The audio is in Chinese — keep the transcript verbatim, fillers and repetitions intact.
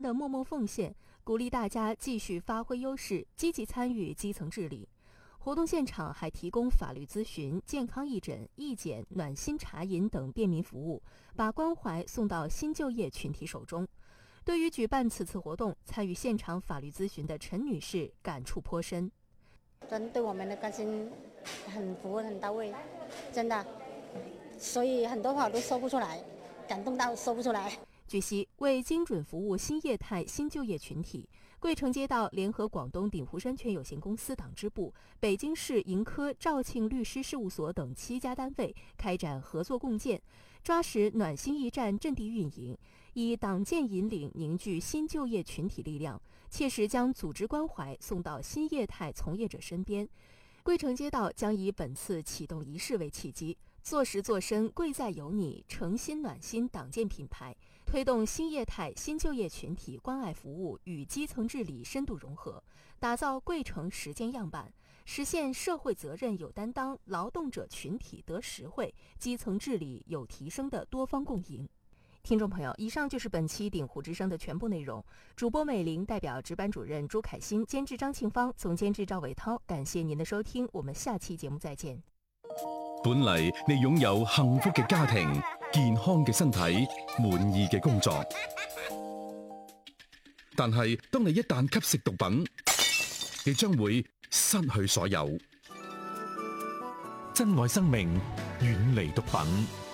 的默默奉献，鼓励大家继续发挥优势，积极参与基层治理。活动现场还提供法律咨询、健康义诊、义检、暖心茶饮等便民服务，把关怀送到新就业群体手中。对于举办此次活动，参与现场法律咨询的陈女士感触颇深。 人对我们的关心很服务很到位，真的，所以很多话都说不出来，感动到说不出来。 据悉，为精准服务新业态新就业群体，桂城街道联合广东鼎湖山泉有限公司党支部、北京市盈科肇庆律师事务所等七家单位开展合作共建，抓实暖心驿站阵地运营，以党建引领凝聚新就业群体力量，切实将组织关怀送到新业态从业者身边。桂城街道将以本次启动仪式为契机，做实做深贵在有你诚心暖心党建品牌，推动新业态新就业群体关爱服务与基层治理深度融合，打造桂城实践样板，实现社会责任有担当、劳动者群体得实惠、基层治理有提升的多方共赢。听众朋友，以上就是本期鼎湖之声的全部内容。主播美玲代表值班主任朱凯欣，监制张庆芳，总监制赵伟涛，感謝您的收聽，我們下期節目再見。 本嚟你擁有幸福嘅家庭、健康嘅身體、滿意嘅工作，但係當你一旦吸食毒品，你將會失去所有。珍愛生命，遠離毒品。